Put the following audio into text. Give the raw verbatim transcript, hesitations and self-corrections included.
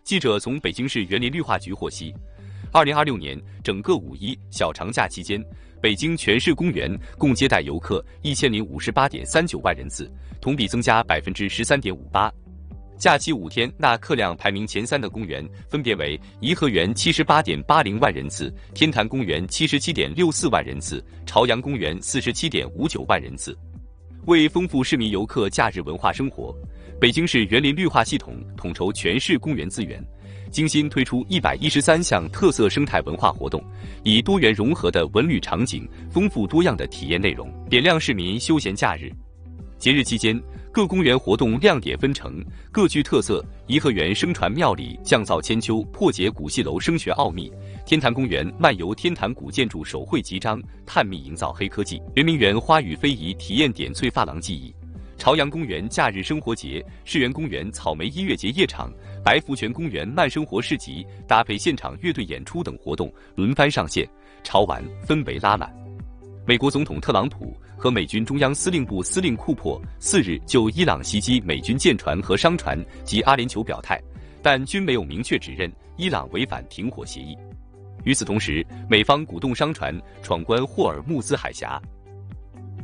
记者从北京市园林绿化局获悉，二零二六年整个五一小长假期间，北京全市公园共接待游客一千零五十八点三九万人次，同比增加百分之十三点五八。假期五天纳客量排名前三的公园分别为颐和园七十八点八零万人次、天坛公园七十七点六四万人次、朝阳公园四十七点五九万人次。为丰富市民游客假日文化生活，北京市园林绿化系统统筹全市公园资源，精心推出一百一十三项特色生态文化活动，以多元融合的文旅场景、丰富多样的体验内容，点亮市民休闲假日。节日期间，各公园活动亮点纷呈，各具特色。颐和园声传庙里降噪千秋，破解古戏楼声学奥秘；天坛公园漫游天坛古建筑手绘集章，探秘营造黑科技；圆明园花语非遗体验点翠珐琅技艺；朝阳公园假日生活节、世园公园草莓音乐节夜场、白福泉公园慢生活市集搭配现场乐队演出等活动轮番上线，潮玩氛围拉满。美国总统特朗普和美军中央司令部司令库珀四日就伊朗袭击美军舰船和商船及阿联酋表态，但均没有明确指认伊朗违反停火协议。与此同时，美方鼓动商船闯关霍尔木兹海峡。